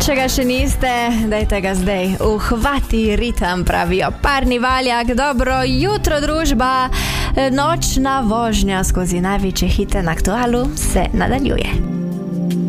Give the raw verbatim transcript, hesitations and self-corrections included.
Če ga še niste, dajte ga zdaj. Uhvati ritem, pravijo Parni Valjak. Dobro jutro, družba. Nočna vožnja skozi največje hite na Aktualu se nadaljuje.